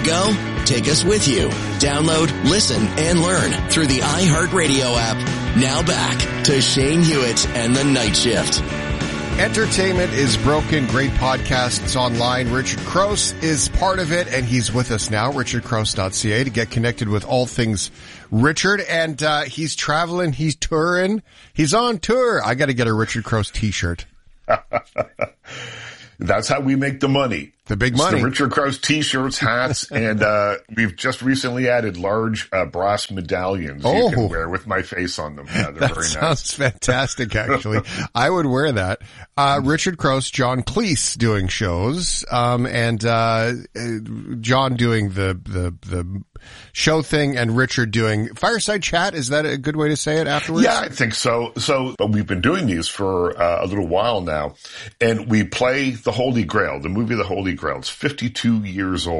go? Take us with you. Download, listen, and learn through the iHeartRadio app. Now back to Shane Hewitt and the Night Shift. Entertainment is broken. Great podcasts online. Richard Crouse is part of it, and he's with us now, richardcrouse.ca, to get connected with all things Richard. And he's traveling, he's touring, he's on tour. I got to get a Richard Crouse t-shirt. That's how we make the money. The big money. The Richard Crouse t-shirts, hats, and we've just recently added large brass medallions you can wear with my face on them. Yeah, they're that very sounds nice. Fantastic, actually. I would wear that. Richard Crouse, John Cleese doing shows, and John doing the show thing, and Richard doing fireside chat. Is that a good way to say it afterwards? Yeah, I think so. But we've been doing these for a little while now, and we play The Holy Grail, the movie The Holy Grail. It's 52 years old.